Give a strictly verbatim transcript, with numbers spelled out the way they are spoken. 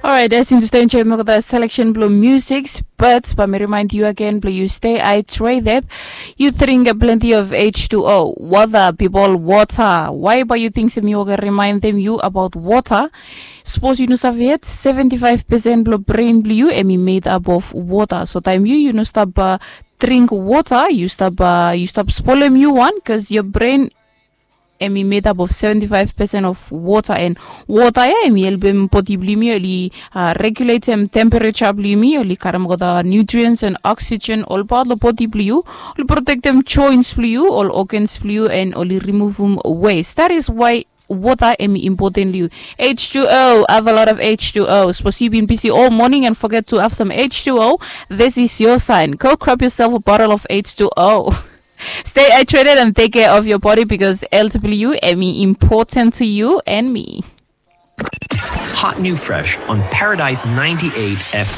All right, that's in to stay enjoying the selection blue musics, but let me remind you again, blue you stay hydrated. You drink plenty of H two O. Water, people, water. Why but you think some you remind them you about water? Suppose you know have seventy-five percent blue brain blue and made up of water. So time you you know stop uh, drink water, you stop uh, you stop spoiling you one because your brain and made up of seventy-five percent of water, and water yeah mi elbem potibly mi oli regulate them temperature blimi oli karam the nutrients and oxygen all part the potibly you will protect them joints you all organs you and only remove them waste. That is why water is important. H two O, have a lot of H two O. Suppose you've been busy all morning and forget to have some H two O. This is your sign. Go grab yourself a bottle of H two O. Stay hydrated and take care of your body because L W is important to you and me. Hot New Fresh on Paradise ninety-eight F M.